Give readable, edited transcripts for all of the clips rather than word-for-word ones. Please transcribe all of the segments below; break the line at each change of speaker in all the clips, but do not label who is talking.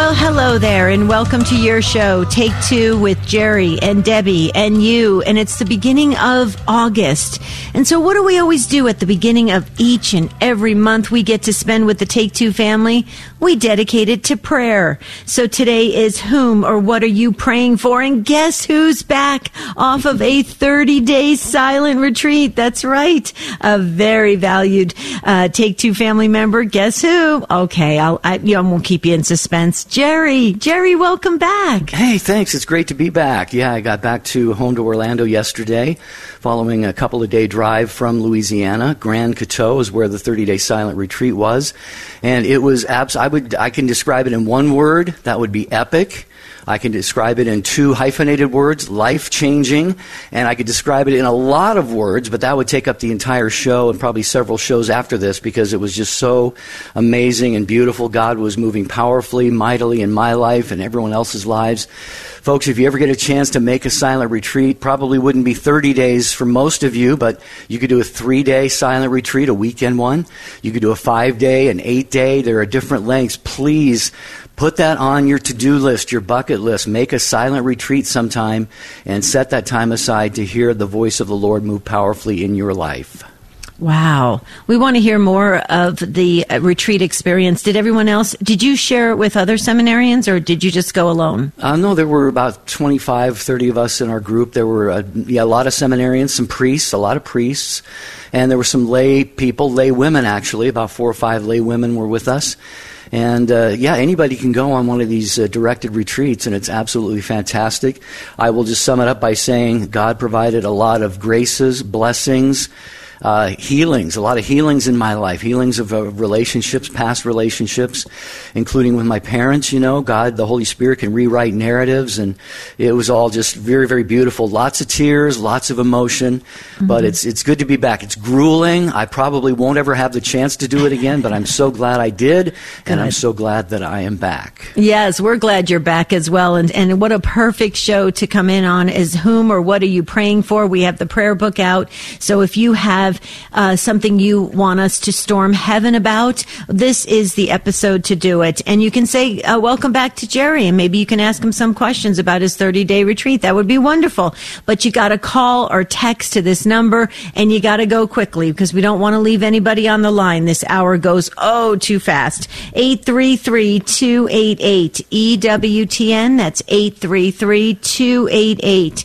Well, hello there, and welcome to your show, Take Two with Jerry and Debbie and you. And it's the beginning of August. And so what do we always do at the beginning of each and every month we get to spend with the Take Two family? We dedicate it to prayer. So today is whom or what are you praying for? And guess who's back off of a 30-day silent retreat? That's right. A very valued Take Two family member. Guess who? Okay, I won't keep you in suspense. Jerry, welcome back.
Hey, thanks. It's great to be back. Yeah, I got back home to Orlando yesterday, following a couple of day drive from Louisiana. Grand Coteau is where the 30-day silent retreat was, and it was I can describe it in one word. That would be epic. I can describe it in two hyphenated words, life-changing, and I could describe it in a lot of words, but that would take up the entire show and probably several shows after this because it was just so amazing and beautiful. God was moving powerfully, mightily in my life and everyone else's lives. Folks, if you ever get a chance to make a silent retreat, probably wouldn't be 30 days for most of you, but you could do a 3-day silent retreat, a weekend one. You could do a 5-day, an 8-day. There are different lengths. Please put that on your to-do list, your bucket list. Make a silent retreat sometime and set that time aside to hear the voice of the Lord move powerfully in your life.
Wow. We want to hear more of the retreat experience. Did you share it with other seminarians or did you just go alone?
No, there were about 25, 30 of us in our group. There were a lot of seminarians, some priests, a lot of priests, and there were some lay people, lay women actually, about 4 or 5 lay women were with us. And, anybody can go on one of these directed retreats, and it's absolutely fantastic. I will just sum it up by saying God provided a lot of graces, blessings, healings, a lot of healings in my life, healings of relationships, past relationships, including with my parents. God, the Holy Spirit can rewrite narratives, and it was all just very, very beautiful. Lots of tears, lots of emotion, but it's good to be back. It's grueling. I probably won't ever have the chance to do it again, but I'm so glad I did, and I'm so glad that I am back.
Yes, we're glad you're back as well, and what a perfect show to come in on is whom or what are you praying for? We have the prayer book out, so if you have something you want us to storm heaven about, this is the episode to do it. And you can say, welcome back to Jerry, and maybe you can ask him some questions about his 30-day retreat. That would be wonderful. But you got to call or text to this number, and you got to go quickly because we don't want to leave anybody on the line. This hour goes too fast. 833-288-EWTN. That's 833-288.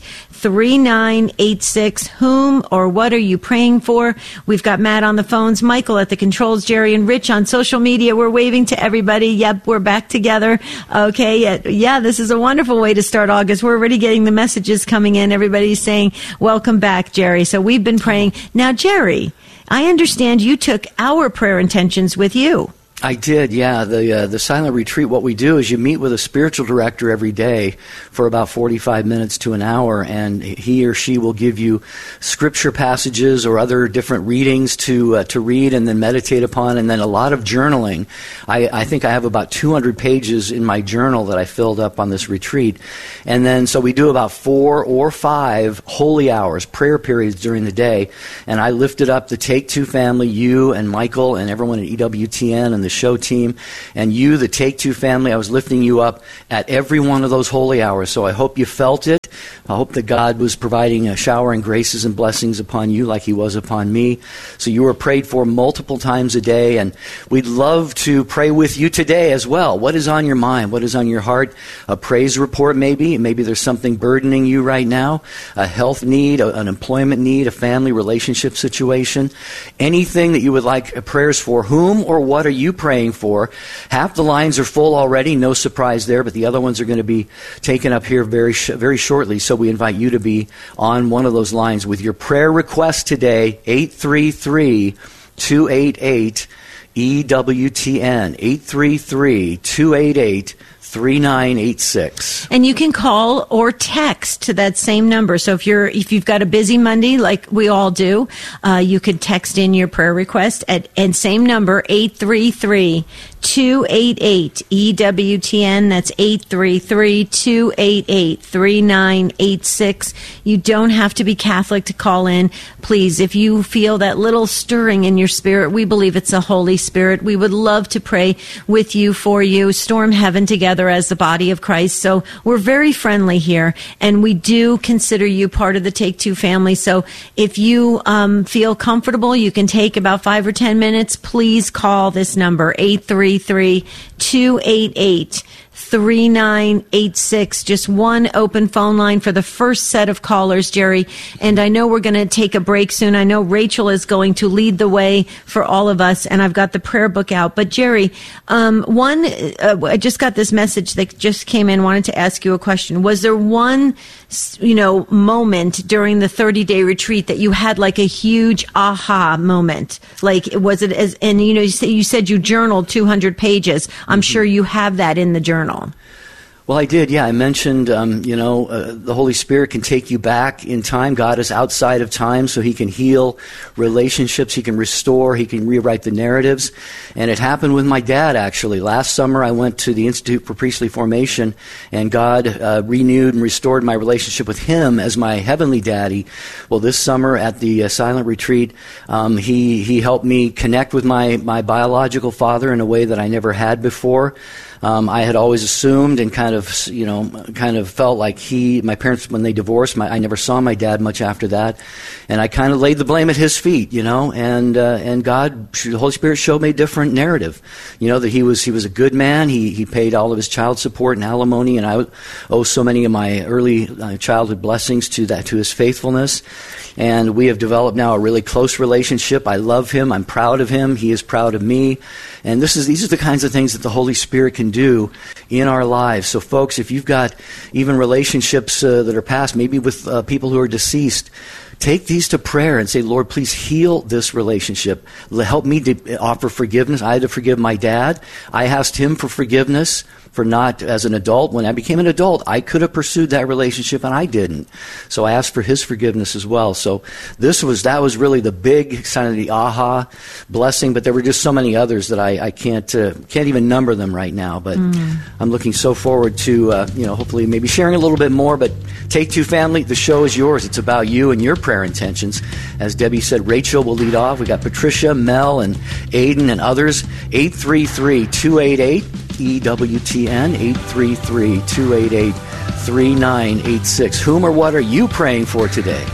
3986. Whom or what are you praying for? We've got Matt on the phones, Michael at the controls, Jerry and Rich on social media. We're waving to everybody. Yep, we're back together. Okay, yeah, this is a wonderful way to start August. We're already getting the messages coming in. Everybody's saying, welcome back, Jerry. So we've been praying. Now, Jerry, I understand you took our prayer intentions with you.
I did, yeah. The silent retreat, what we do is you meet with a spiritual director every day for about 45 minutes to an hour, and he or she will give you scripture passages or other different readings to read and then meditate upon, and then a lot of journaling. I think I have about 200 pages in my journal that I filled up on this retreat. And then, so we do about 4 or 5 holy hours, prayer periods during the day, and I lifted up the Take Two family, you and Michael and everyone at EWTN and the show team, and you, the Take Two family. I was lifting you up at every one of those holy hours, so I hope you felt it. I hope that God was providing a showering graces and blessings upon you like he was upon me. So you were prayed for multiple times a day, and we'd love to pray with you today as well. What is on your mind? What is on your heart? A praise report maybe. Maybe there's something burdening you right now. A health need, an employment need, a family relationship situation. Anything that you would like prayers for. Whom or what are you praying for? Half the lines are full already. No surprise there, but the other ones are going to be taken up here very shortly. So we invite you to be on one of those lines with your prayer request today, 833-288-EWTN, 833-288-3986.
And you can call or text to that same number. So if you've got a busy Monday like we all do, you could text in your prayer request and same number, 833-288-EWTN. That's 833-288-3986. You don't have to be Catholic to call in. Please, if you feel that little stirring in your spirit, we believe it's the Holy Spirit. We would love to pray with you, for you, storm heaven together. together as the body of Christ. So we're very friendly here, and we do consider you part of the Take Two family. So if you feel comfortable, you can take about 5 or 10 minutes. Please call this number, 833-288-3986. Just one open phone line for the first set of callers, Jerry. And I know we're going to take a break soon. I know Rachel is going to lead the way for all of us, and I've got the prayer book out. But Jerry, I just got this message that just came in. Wanted to ask you a question. Was there one, moment during the 30-day retreat that you had like a huge aha moment? Like, was it as? And you said you journaled 200 pages. I'm sure you have that in the journal.
Well, I did, yeah. I mentioned, the Holy Spirit can take you back in time. God is outside of time, so He can heal relationships. He can restore. He can rewrite the narratives. And it happened with my dad, actually. Last summer, I went to the Institute for Priestly Formation, and God renewed and restored my relationship with Him as my heavenly daddy. Well, this summer at the silent retreat, He helped me connect with my biological father in a way that I never had before. I had always assumed and kind of felt like my parents, when they divorced, I never saw my dad much after that. And I kind of laid the blame at his feet, and God, the Holy Spirit showed me a different narrative, that he was a good man. He paid all of his child support and alimony, and I owe so many of my early childhood blessings to his faithfulness. And we have developed now a really close relationship. I love him. I'm proud of him. He is proud of me. And these are the kinds of things that the Holy Spirit can do in our lives. So folks, if you've got even relationships that are past, maybe with people who are deceased, take these to prayer and say, Lord, please heal this relationship. Help me to offer forgiveness. I had to forgive my dad. I asked him for forgiveness for not, as an adult, when I became an adult, I could have pursued that relationship and I didn't. So I asked for his forgiveness as well. So that was really the big sign of the aha blessing, but there were just so many others that I can't even number them right now. But I'm looking so forward to, hopefully maybe sharing a little bit more. But Take Two family, the show is yours. It's about you and your prayer intentions. As Debbie said, Rachel will lead off. We got Patricia, Mel, and Aiden and others. 833-288-EWTN, 833-288-3986. Whom or what are you praying for today?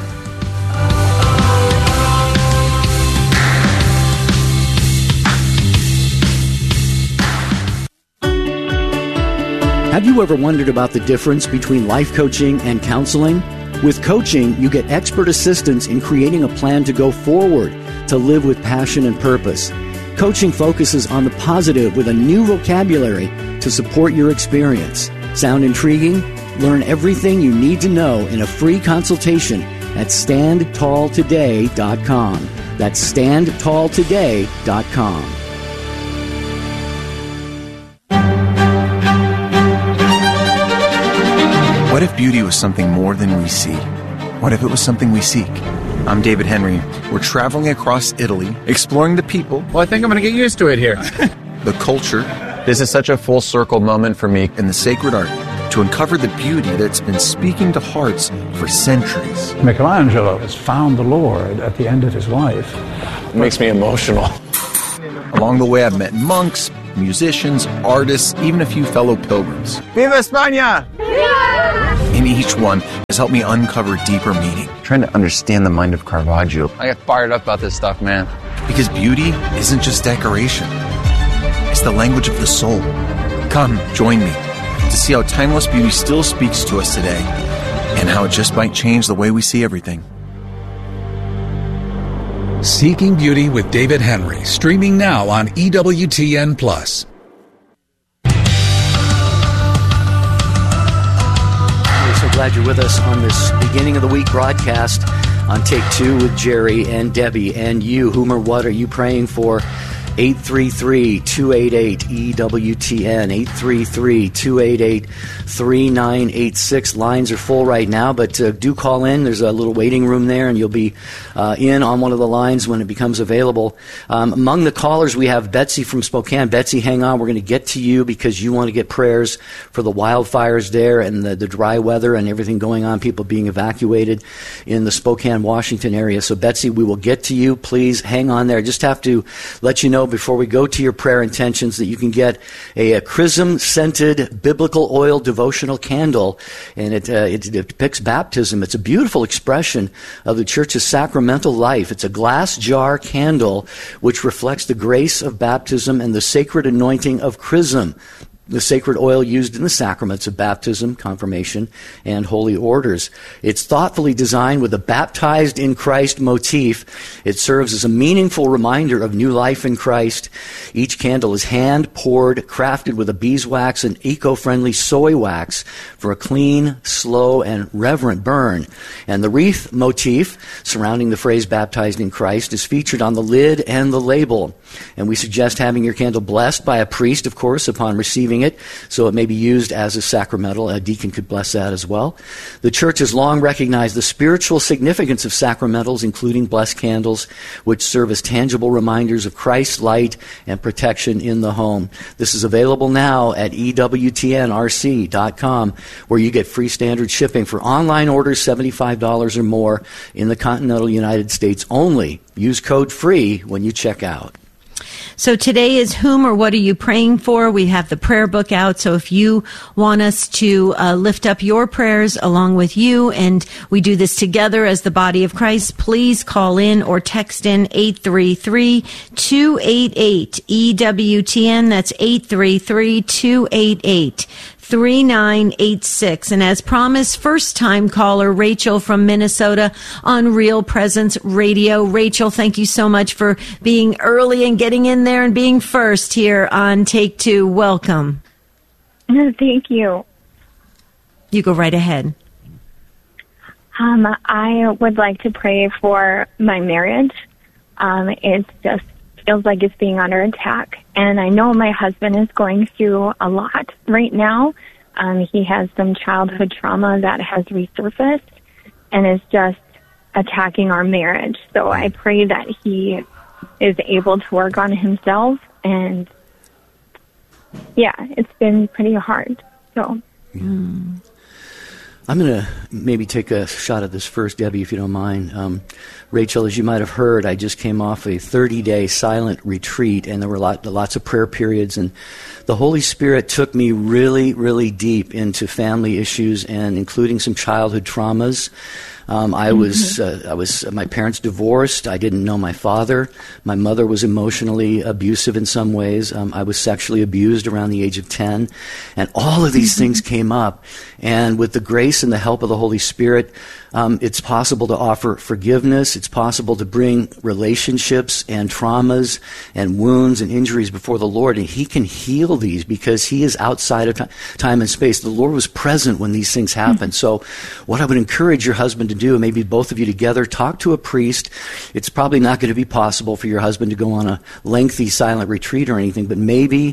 Have you ever wondered about the difference between life coaching and counseling? With coaching, you get expert assistance in creating a plan to go forward, to live with passion and purpose. Coaching focuses on the positive with a new vocabulary to support your experience. Sound intriguing? Learn everything you need to know in a free consultation at StandTallToday.com. That's StandTallToday.com.
What if beauty was something more than we see? What if it was something we seek? I'm David Henry. We're traveling across Italy, exploring the people.
Well, I think I'm going to get used to it here.
The culture.
This is such a full circle moment for me.
And the sacred art to uncover the beauty that's been speaking to hearts for centuries.
Michelangelo has found the Lord at the end of his life.
It makes me emotional.
Along the way, I've met monks, musicians, artists, even a few fellow pilgrims.
Viva España!
And each one has helped me uncover deeper meaning.
Trying to understand the mind of Caravaggio. I get fired up about this stuff, man.
Because beauty isn't just decoration. It's the language of the soul. Come, join me to see how timeless beauty still speaks to us today and how it just might change the way we see everything.
Seeking Beauty with David Henry, streaming now on EWTN+.
We're so glad you're with us on this beginning of the week broadcast on Take Two with Jerry and Debbie and you. Whom or what are you praying for? 833-288-EWTN, 833-288-3986. Lines are full right now, but do call in. There's a little waiting room there, and you'll be in on one of the lines when it becomes available. Among the callers, we have Betsy from Spokane. Betsy, hang on. We're going to get to you because you want to get prayers for the wildfires there and the dry weather and everything going on, people being evacuated in the Spokane, Washington area. So, Betsy, we will get to you. Please hang on there. I just have to let you know before we go to your prayer intentions, that you can get a chrism-scented biblical oil devotional candle, and it depicts baptism. It's a beautiful expression of the church's sacramental life. It's a glass jar candle which reflects the grace of baptism and the sacred anointing of chrism, the sacred oil used in the sacraments of baptism, confirmation, and holy orders. It's thoughtfully designed with a baptized in Christ motif. It serves as a meaningful reminder of new life in Christ. Each candle is hand-poured, crafted with a beeswax and eco-friendly soy wax for a clean, slow, and reverent burn. And the wreath motif surrounding the phrase baptized in Christ is featured on the lid and the label. And we suggest having your candle blessed by a priest, of course, upon receiving it, so it may be used as a sacramental. A deacon could bless that as well. The church has long recognized the spiritual significance of sacramentals, including blessed candles, which serve as tangible reminders of Christ's light and protection in the home. This is available now at EWTNRC.com, where you get free standard shipping for online orders $75 or more in the continental United States only. Use code FREE when you check out.
So today is Whom or What Are You Praying For? We have the prayer book out. So if you want us to lift up your prayers along with you, and we do this together as the body of Christ, please call in or text in 833-288-EWTN. That's 833-288-3986. And as promised, first-time caller Rachel from Minnesota on Real Presence Radio. Rachel, thank you so much for being early and getting in there and being first here on Take Two. Welcome.
Thank you.
You go right ahead.
I would like to pray for my marriage. It just feels like it's being under attack. And I know my husband is going through a lot right now. He has some childhood trauma that has resurfaced and is just attacking our marriage. So I pray that he is able to work on himself. And, yeah, it's been pretty hard. So.
I'm going to maybe take a shot at this first, Debbie, if you don't mind. Rachel, as you might have heard, I just came off a 30-day silent retreat, and there were lots of prayer periods, and the Holy Spirit took me really, really deep into family issues, and including some childhood traumas. I was my parents divorced. I didn't know my father. My mother was emotionally abusive in some ways. I was sexually abused around the age of 10. And all of these things came up. And with the grace and the help of the Holy Spirit, it's possible to offer forgiveness. It's possible to bring relationships and traumas and wounds and injuries before the Lord. And He can heal these because He is outside of time and space. The Lord was present when these things happened. So what I would encourage your husband to do, maybe both of you together, talk to a priest. It's probably not going to be possible for your husband to go on a lengthy silent retreat or anything, but maybe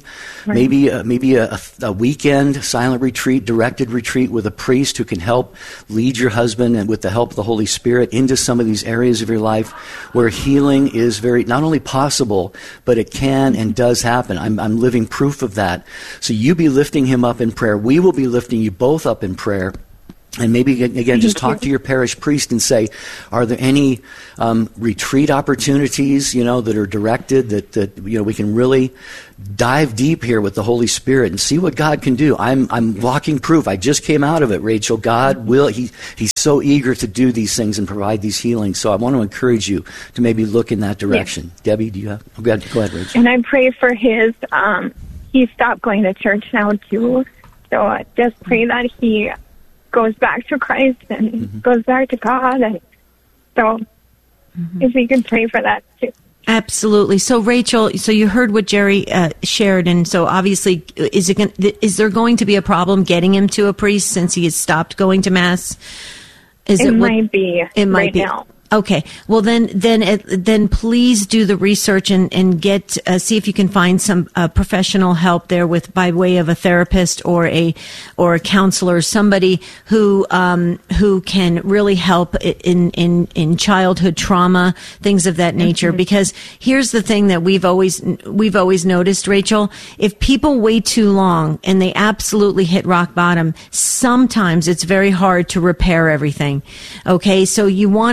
a weekend silent retreat, directed retreat with a priest who can help lead your husband, and with the help of the Holy Spirit, into some of these areas of your life where healing is very not only possible, but it can and does happen. I'm living proof of that. So you be lifting him up in prayer. We will be lifting you both up in prayer. And maybe, again, just talk to your parish priest and say, are there any retreat opportunities, that are directed that we can really dive deep here with the Holy Spirit and see what God can do. I'm walking proof. I just came out of it, Rachel. God will, He's so eager to do these things and provide these healings. So I want to encourage you to maybe look in that direction. Yeah. Debbie, do you have? Go ahead, Rachel.
And I pray for his, he stopped going to church now too. So just pray that he goes back to Christ and goes back to God. And so if we can pray for that too.
Absolutely. So Rachel, you heard what Jerry shared, and so obviously is there going to be a problem getting him to a priest since he has stopped going to Mass?
It might be right now.
Okay. Well, then please do the research and get see if you can find some professional help there by way of a therapist or a counselor, somebody who can really help in childhood trauma, things of that nature. Because here's the thing that we've always noticed, Rachel: if people wait too long and they absolutely hit rock bottom, sometimes it's very hard to repair everything. Okay, so you want to catch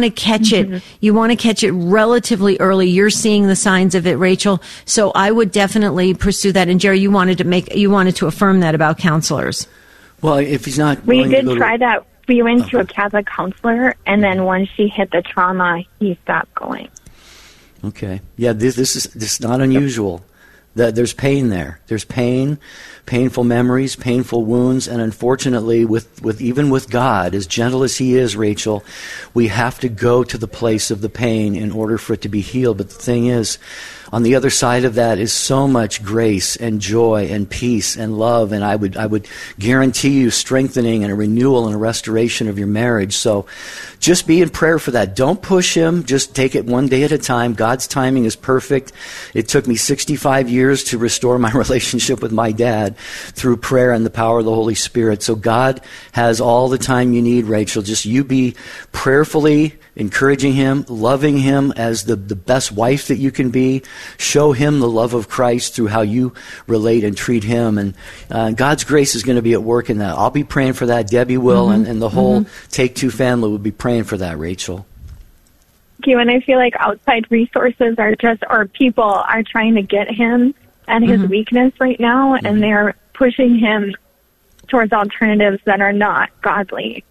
catch it. You want to catch it relatively early. You're seeing the signs of it, Rachel. So I would definitely pursue that. And Jerry, you wanted to affirm that about counselors.
Well, if he's not,
we did try that. We went to a Catholic counselor, and then once she hit the trauma, he stopped going.
Okay. Yeah, this is not unusual. There's pain there. There's pain, painful memories, painful wounds, and unfortunately, with even with God, as gentle as He is, Rachel, we have to go to the place of the pain in order for it to be healed. But the thing is, on the other side of that is so much grace and joy and peace and love, and I would guarantee you strengthening and a renewal and a restoration of your marriage. So just be in prayer for that. Don't push him. Just take it one day at a time. God's timing is perfect. It took me 65 years to restore my relationship with my dad through prayer and the power of the Holy Spirit. So God has all the time you need, Rachel. Just you be prayerfully encouraging him, loving him as the best wife that you can be. Show him the love of Christ through how you relate and treat him. And God's grace is going to be at work in that. I'll be praying for that. Debbie will, and the whole Take Two family will be praying for that, Rachel.
Thank you. And I feel like outside resources or people are trying to get him at his weakness right now, and they're pushing him towards alternatives that are not godly.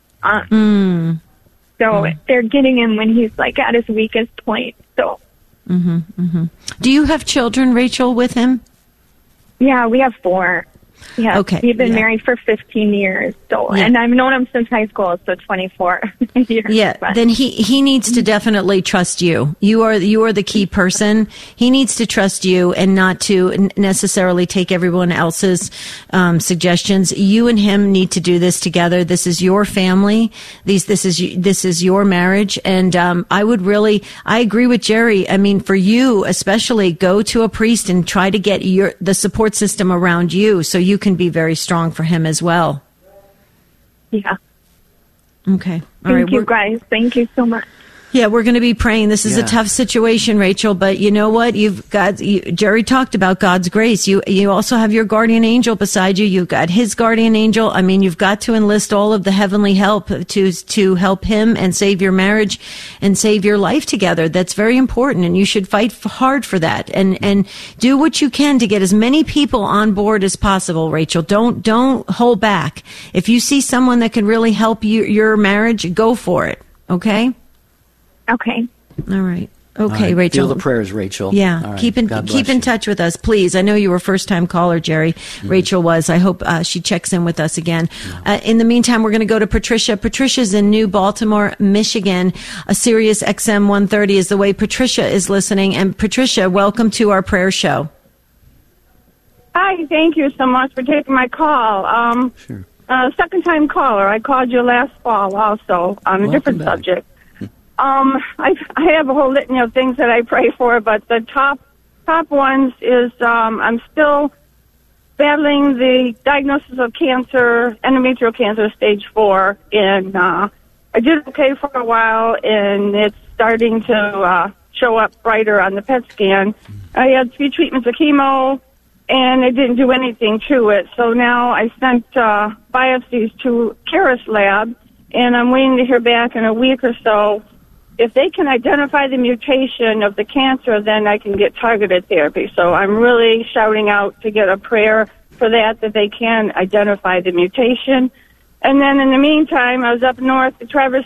So they're getting him when he's like at his weakest point. So,
Do you have children, Rachel, with him?
Yeah, we have 4. Yeah,
okay.
We've been married for 15 years. So, and I've known him since high school, so 24 years.
Yeah, but then he needs to definitely trust you. You are the key person. He needs to trust you and not to necessarily take everyone else's suggestions. You and him need to do this together. This is your family. This is your marriage. And I agree with Jerry. I mean, for you especially, go to a priest and try to get the support system around you so you can be very strong for him as well.
Yeah.
Okay.
Thank you, guys. Thank you so much.
Yeah, we're going to be praying. This is a tough situation, Rachel, but you know what? Jerry talked about God's grace. You also have your guardian angel beside you. You've got his guardian angel. I mean, you've got to enlist all of the heavenly help to help him and save your marriage and save your life together. That's very important, and you should fight hard for that and do what you can to get as many people on board as possible, Rachel. Don't hold back. If you see someone that can really help your marriage, go for it. Okay?
Okay.
All right. Okay, Rachel.
Feel the prayers, Rachel.
Yeah.
Right.
Keep in touch with us, please. I know you were a first-time caller, Jerry. Rachel was. I hope she checks in with us again. In the meantime, we're going to go to Patricia. Patricia's in New Baltimore, Michigan. A Sirius XM 130 is the way Patricia is listening. And Patricia, welcome to our prayer show.
Hi. Thank you so much for taking my call.
Sure.
Second-time caller. I called you last fall also on a different subject. I have a whole litany of things that I pray for, but the top ones is I'm still battling the diagnosis of cancer, endometrial cancer, stage 4, and I did okay for a while, and it's starting to show up brighter on the PET scan. I had 3 treatments of chemo, and it didn't do anything to it, so now I sent biopsies to Caris Lab, and I'm waiting to hear back in a week or so. If they can identify the mutation of the cancer, then I can get targeted therapy. So I'm really shouting out to get a prayer for that they can identify the mutation. And then in the meantime, I was up north at Traverse